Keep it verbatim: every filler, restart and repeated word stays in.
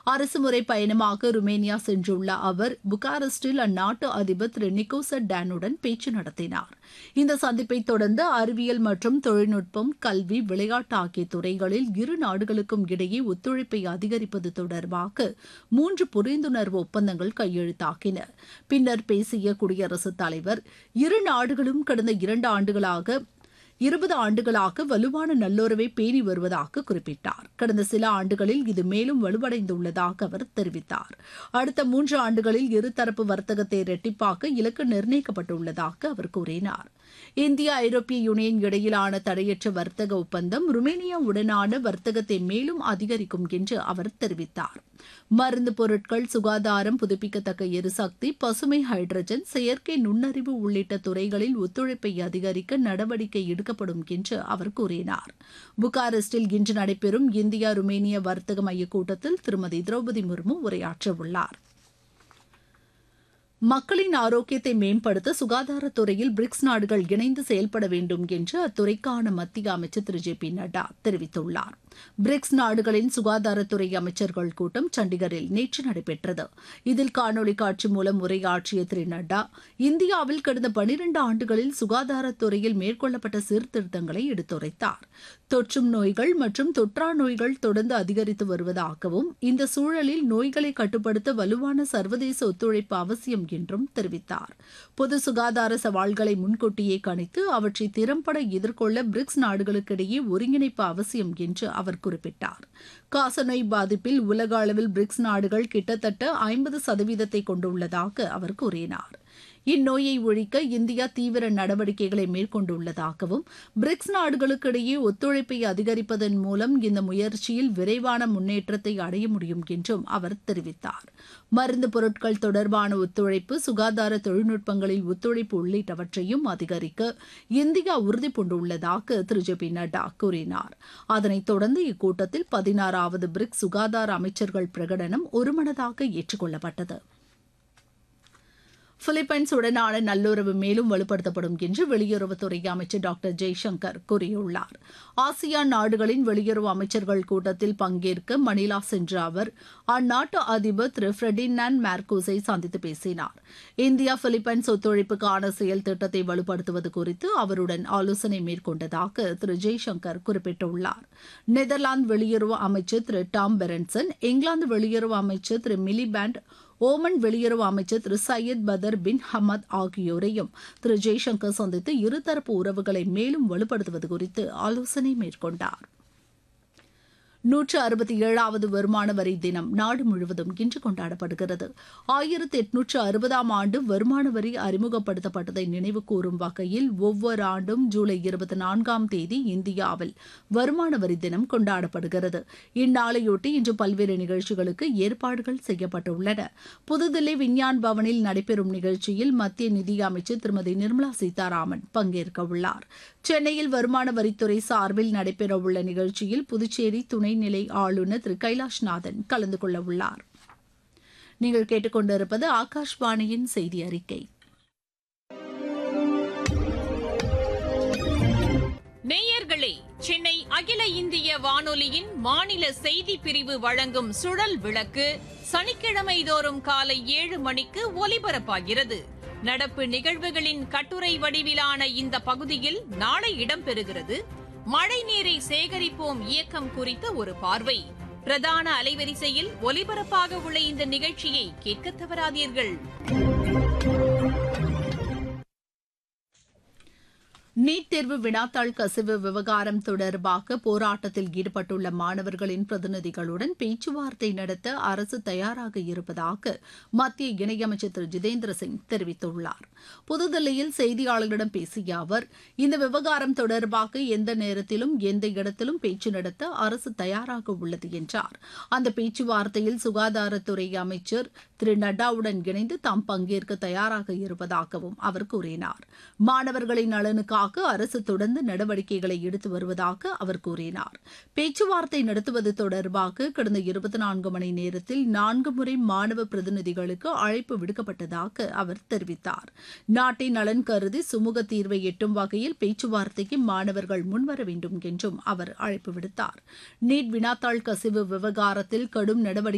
அரசுமுறை பயணமாக ருமேனியா சென்றுள்ள அவர் புகாரெஸ்டில் அந்நாட்டு அதிபர் திரு நிக்கோசர் டானுடன் பேச்சு நடத்தினார். இந்த சந்திப்பை தொடர்ந்து அறிவியல் மற்றும் தொழில்நுட்பம், கல்வி, விளையாட்டு ஆகிய துறைகளில் இரு நாடுகளுக்கும் இடையே ஒத்துழைப்பை அதிகரிப்பது தொடர்பாக மூன்று புரிந்துணர்வு ஒப்பந்தங்கள் கையெழுத்தாகின. பின்னர் பேசிய குடியரசுத் தலைவர், இரு நாடுகளும் கடந்த இரண்டு ஆண்டுகளாக இருபது ஆண்டுகளாக வலுவான நல்லுறவை பேணி வருவதாக குறிப்பிட்டார். கடந்த சில ஆண்டுகளில் இது மேலும் வலுவடைந்துள்ளதாக அவர் தெரிவித்தார். அடுத்த மூன்று ஆண்டுகளில் இருதரப்பு வர்த்தகத்தை இரட்டிப்பாக்க இலக்கு நிர்ணயிக்கப்பட்டுள்ளதாக அவர் கூறினார். இந்தியா ஐரோப்பிய யூனியன் இடையிலான தடையற்ற வர்த்தக ஒப்பந்தம் ருமேனியாவுடனான வர்த்தகத்தை மேலும் அதிகரிக்கும் என்று அவர் தெரிவித்தார். மருந்து பொருட்கள், சுகாதாரம், புதுப்பிக்கத்தக்க எரிசக்தி, பசுமை ஹைட்ரஜன், செயற்கை நுண்ணறிவு உள்ளிட்ட துறைகளில் ஒத்துழைப்பை அதிகரிக்க நடவடிக்கை எடுக்கப்படும் என்று அவர் கூறினார். புகாரெஸ்டில் இன்று நடைபெறும் இந்தியா ருமேனியா வர்த்தக மைய கூட்டத்தில் திருமதி திரௌபதி முர்மு உரையாற்றவுள்ளார். மக்களின் ஆரோக்கியத்தை மேம்படுத்த சுகாதாரத்துறையில் பிரிக்ஸ் நாடுகள் இணைந்து செயல்பட வேண்டும் என்று அத்துறைக்கான மத்திய அமைச்சர் திரு ஜே பி நட்டா தெரிவித்துள்ளார். பிரிக்ஸ் நாடுகளின் சுகாதாரத்துறை அமைச்சர்கள் கூட்டம் சண்டிகரில் நேற்று நடைபெற்றது. இதில் காணொலி காட்சி மூலம் உரையாற்றிய திரு நட்டா, இந்தியாவில் கடந்த பனிரண்டு ஆண்டுகளில் சுகாதாரத்துறையில் மேற்கொள்ளப்பட்ட சீர்திருத்தங்களை எடுத்துரைத்தார். தொற்றும் நோய்கள் மற்றும் தொற்றா நோய்கள் தொடர்ந்து அதிகரித்து வருவதாகவும், இந்த சூழலில் நோய்களை கட்டுப்படுத்த வலுவான சர்வதேச ஒத்துழைப்பு அவசியம் என்றும் தெரிவித்தார். பொது சுகாதார சவால்களை முன்கூட்டியே கணித்து அவற்றை திறம்பட எதிர்கொள்ள பிரிக்ஸ் நாடுகளுக்கிடையே ஒருங்கிணைப்பு அவசியம் என்று அவர் குறிப்பிட்டார். காசநோய் பாதிப்பில் உலக அளவில் பிரிக்ஸ் நாடுகள் கிட்டத்தட்ட ஐம்பது சதவீதத்தை கொண்டுள்ளதாக அவர் கூறினார். இந்நோயை ஒழிக்க இந்தியா தீவிர நடவடிக்கைகளை மேற்கொண்டுள்ளதாகவும், பிரிக்ஸ் நாடுகளுக்கிடையே ஒத்துழைப்பை அதிகரிப்பதன் மூலம் இந்த முயற்சியில் விரைவான முன்னேற்றத்தை அடைய முடியும் என்றும் அவர் தெரிவித்தார். மருந்து பொருட்கள் தொடர்பான ஒத்துழைப்பு, சுகாதார தொழில்நுட்பங்களில் ஒத்துழைப்பு உள்ளிட்டவற்றையும் அதிகரிக்க இந்தியா உறுதிபூண்டுள்ளதாக திரு ஜே பி நட்டா கூறினார். அதனைத் தொடர்ந்து இக்கூட்டத்தில் பதினாறாவது பிரிக்ஸ் சுகாதார அமைச்சர்கள் பிரகடனம் ஒருமனதாக ஏற்றுக்கொள்ளப்பட்டது. பிலிப்பைன்ஸுடனான நல்லுறவு மேலும் வலுப்படுத்தப்படும் என்று வெளியுறவுத்துறை அமைச்சர் டாக்டர் ஜெய்சங்கர் கூறியுள்ளார். ஆசியான் நாடுகளின் வெளியுறவு அமைச்சர்கள் கூட்டத்தில் பங்கேற்க மணிலா சென்ற அவர் அந்நாட்டு அதிபர் திரு ஃபெர்டினாண்ட் மார்கோஸை சந்தித்து பேசினார். இந்தியா பிலிப்பைன்ஸ் ஒத்துழைப்புக்கான செயல் திட்டத்தை வலுப்படுத்துவது குறித்து அவருடன் ஆலோசனை மேற்கொண்டதாக திரு ஜெய்சங்கர் குறிப்பிட்டுள்ளார். நெதர்லாந்து வெளியுறவு அமைச்சர் திரு டாம் பெரன்சன், இங்கிலாந்து வெளியுறவு அமைச்சர் திரு மிலிபேண்ட், ஓமன் வெளியுறவு அமைச்சர் திரு சையத் பதர் பின் ஹமத் ஆகியோரையும் திரு ஜெய்சங்கர் சந்தித்து இருதரப்பு உறவுகளை மேலும் வலுப்படுத்துவது குறித்து ஆலோசனை மேற்கொண்டார். நூற்று அறுபத்தி ஏழாவது வருமான வரி தினம் நாடு முழுவதும் இன்று கொண்டாடப்படுகிறது. ஆயிரத்து எட்நூற்று அறுபதாம் ஆண்டு வருமான வரி அறிமுகப்படுத்தப்பட்டதை நினைவு கூறும் வகையில் ஒவ்வொரு ஆண்டும் ஜூலை இருபத்தி நான்காம் தேதி இந்தியாவில் வருமான வரி தினம் கொண்டாடப்படுகிறது. இந்நாளையொட்டி இன்று பல்வேறு நிகழ்ச்சிகளுக்கு ஏற்பாடுகள் செய்யப்பட்டுள்ளன. புதுதில்லி விஞ்ஞான் பவனில் நடைபெறும் நிகழ்ச்சியில் மத்திய நிதியமைச்சர் திருமதி நிர்மலா சீதாராமன் பங்கேற்க உள்ளார். சென்னையில் வருமான வரித்துறை சார்பில் நடைபெறவுள்ள நிகழ்ச்சியில் புதுச்சேரி துணை நிலை ஆளுநர் திரு கைலாஷ்நாதன் கலந்து கொள்ள உள்ளார். நீங்கள் கேட்டுக்கொண்டிருப்பது ஆகாஷ்வாணியின் செய்தி அறிக்கை. நேயர்களே, சென்னை அகில இந்திய வானொலியின் மாநில செய்தி பிரிவு வழங்கும் சுழல் விளக்கு சனிக்கிழமை தோறும் காலை ஏழு மணிக்கு ஒலிபரப்பாகிறது. நடப்பு நிகழ்வுகளின் கட்டுரை வடிவிலான இந்த பகுதியில் நாளை இடம்பெறுகிறது மழை நீரை சேகரிப்போம் இயக்கம் குறித்த ஒரு பார்வை. பிரதான அலைவரிசையில் ஒலிபரப்பாக உள்ள இந்த நிகழ்ச்சியை கேட்க தவறாதீர்கள். நீட் தேர்வு வினாத்தாள் கசிவு விவகாரம் தொடர்பாக போராட்டத்தில் ஈடுபட்டுள்ள மாணவர்களின் பிரதிநிதிகளுடன் பேச்சுவார்த்தை நடத்த அரசு தயாராக இருப்பதாக மத்திய இணையமைச்சர் திரு ஜிதேந்திர சிங் தெரிவித்துள்ளார். புதுதில்லியில் செய்தியாளர்களிடம் பேசிய அவர், இந்த விவகாரம் தொடர்பாக எந்த நேரத்திலும் எந்த இடத்திலும் பேச்சு நடத்த அரசு தயாராக உள்ளது என்றார். அந்த பேச்சுவார்த்தையில் சுகாதாரத்துறை அமைச்சர் திரு நட்டாவுடன் இணைந்து தாம் பங்கேற்க தயாராக இருப்பதாகவும் அவர் கூறினார். மாணவர்களின் நலனுக்காக அரசு தொடர்ந்து நடவடிக்கைகளை எடுத்து வருவதாக அவர் கூறினார். பேச்சுவார்த்தை நடத்துவது தொடர்பாக கடந்த இருபத்தி நான்கு மணி நேரத்தில் நான்கு முறை மாணவ பிரதிநிதிகளுக்கு அழைப்பு விடுக்கப்பட்டதாக அவர் தெரிவித்தார். நாட்டின் நலன் கருதி சுமூக தீர்வை எட்டும் வகையில் பேச்சுவார்த்தைக்கு மாணவர்கள் முன்வர வேண்டும் என்றும் அவர் அழைப்பு விடுத்தார். நீட் வினாத்தாள் கசிவு விவகாரத்தில் கடும் நடவடிக்கை